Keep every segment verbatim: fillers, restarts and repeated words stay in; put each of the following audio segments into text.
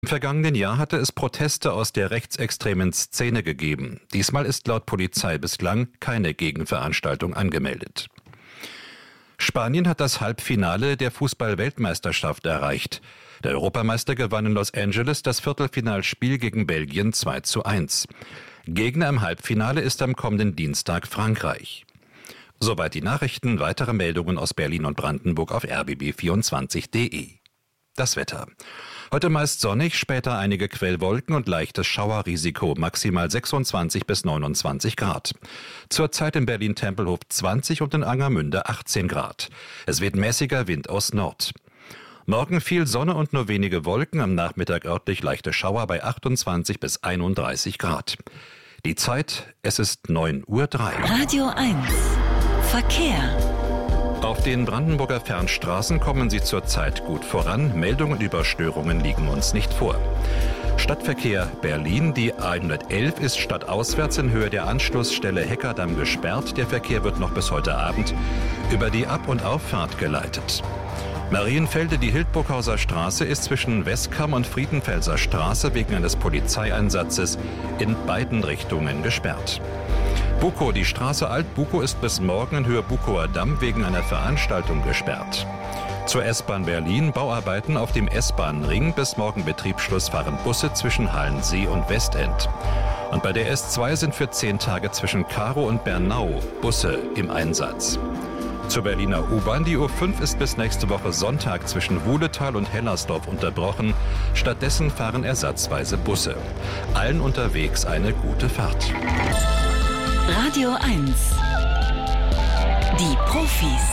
Im vergangenen Jahr hatte es Proteste aus der rechtsextremen Szene gegeben. Diesmal ist laut Polizei bislang keine Gegenveranstaltung angemeldet. Spanien hat das Halbfinale der Fußball-Weltmeisterschaft erreicht. Der Europameister gewann in Los Angeles das Viertelfinalspiel gegen Belgien zwei zu eins. Gegner im Halbfinale ist am kommenden Dienstag Frankreich. Soweit die Nachrichten, weitere Meldungen aus Berlin und Brandenburg auf r b b vierundzwanzig punkt d e. Das Wetter. Heute meist sonnig, später einige Quellwolken und leichtes Schauerrisiko, maximal sechsundzwanzig bis neunundzwanzig Grad. Zurzeit in Berlin-Tempelhof zwanzig und in Angermünde achtzehn Grad. Es weht mäßiger Wind aus Nord. Morgen viel Sonne und nur wenige Wolken, am Nachmittag örtlich leichte Schauer bei achtundzwanzig bis einunddreißig Grad. Die Zeit, es ist neun Uhr drei. Radio eins Verkehr. Auf den Brandenburger Fernstraßen kommen Sie zurzeit gut voran. Meldungen über Störungen liegen uns nicht vor. Stadtverkehr Berlin. Die hundertelf ist stadtauswärts in Höhe der Anschlussstelle Heckerdamm gesperrt. Der Verkehr wird noch bis heute Abend über die Ab- und Auffahrt geleitet. Marienfelde, die Hildburghauser Straße ist zwischen Westkamm und Friedenfelser Straße wegen eines Polizeieinsatzes in beiden Richtungen gesperrt. Bukow, die Straße Alt-Bukow ist bis morgen in Höhe Bukower Damm wegen einer Veranstaltung gesperrt. Zur S-Bahn Berlin, Bauarbeiten auf dem S-Bahn-Ring, bis morgen Betriebsschluss fahren Busse zwischen Halensee und Westend. Und bei der S zwei sind für zehn Tage zwischen Karow und Bernau Busse im Einsatz. Zur Berliner U-Bahn, die U fünf ist bis nächste Woche Sonntag zwischen Wuhletal und Hellersdorf unterbrochen. Stattdessen fahren ersatzweise Busse. Allen unterwegs eine gute Fahrt. Radio eins. Die Profis.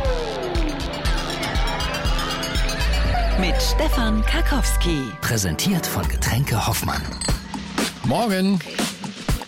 Mit Stefan Karkowski. Präsentiert von Getränke Hoffmann. Morgen.